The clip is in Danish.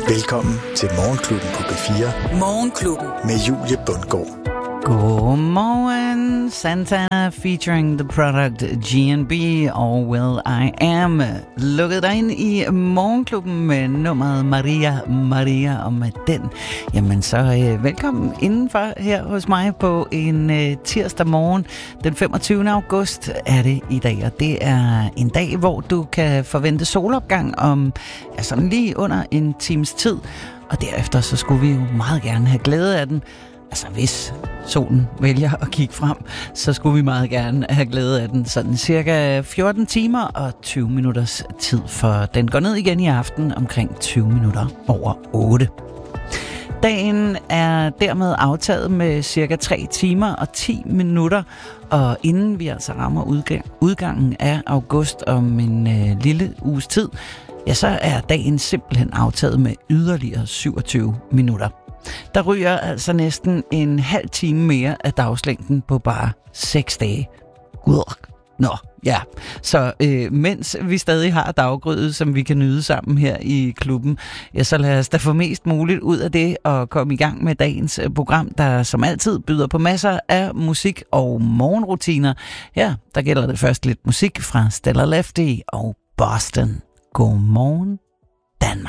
Velkommen til Morgenklubben på B4. Morgenklubben med Julie Bundgaard. Godmorgen, Santana featuring The Product, G&B og Will I Am. Lukket dig ind i Morgenklubben med nummeret Maria, og med den, jamen så velkommen indenfor her hos mig på en tirsdag morgen. Den 25. august er det i dag, og det er en dag, hvor du kan forvente solopgang om sådan lige under en times tid. Og derefter så skulle vi jo meget gerne have glæde af den. Altså hvis solen vælger at kigge frem, så skulle vi meget gerne have glæde af den. Sådan cirka 14 timer og 20 minutters tid, for den går ned igen i aften omkring 20 minutter over 8. Dagen er dermed aftaget med cirka 3 timer og 10 minutter, og inden vi altså rammer udgangen af august om en lille uges tid, ja, så er dagen simpelthen aftaget med yderligere 27 minutter. Der ryger altså næsten en halv time mere af dagslængden på bare 6 dage. Nå, ja. Så mens vi stadig har daggryde, som vi kan nyde sammen her i klubben, ja, så lad os da få mest muligt ud af det og komme i gang med dagens program, der som altid byder på masser af musik og morgenrutiner. Ja, der gælder det først lidt musik fra Stellar Lefty og Boston. Godmorgen, Danmark.